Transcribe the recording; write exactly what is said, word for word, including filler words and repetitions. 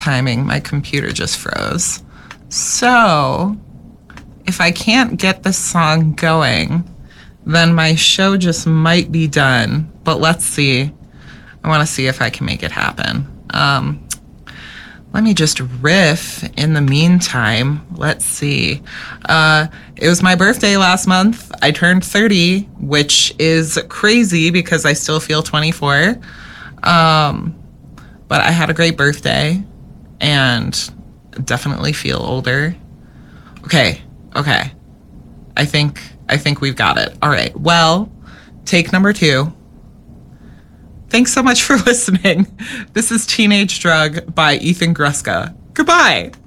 timing, my computer just froze. So if I can't get this song going, then my show just might be done. But let's see. I want to see if I can make it happen. Um, let me just riff in the meantime. Let's see. Uh, it was my birthday last month. I turned thirty, which is crazy because I still feel twenty-four. Um, but I had a great birthday and definitely feel older. Okay, okay. I think I think we've got it. All right. Well, take number two. Thanks so much for listening. This is Teenage Drug by Ethan Gruska. Goodbye.